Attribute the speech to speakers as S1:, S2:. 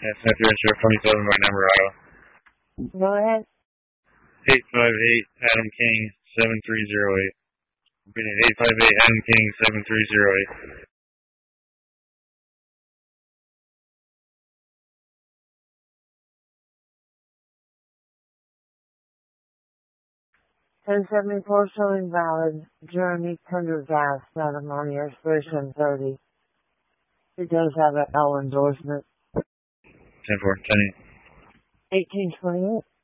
S1: After Sheriff 27 by Navarado.
S2: Go ahead.
S1: 858 Adam King 7308. Repeating 858 Adam King 7308.
S2: $10.74 showing valid. Jeremy Pendergast, Madam on the expiration 30. He does have an L endorsement.
S1: 10-4, 10-8.
S2: 1828.